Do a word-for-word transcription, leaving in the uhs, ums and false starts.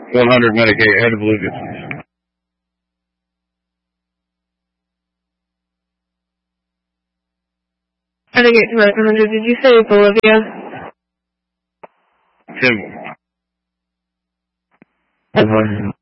one hundred Medicaid. Head of Lucas. I think it's one hundred. Did you say Bolivia? Symbol. one hundred.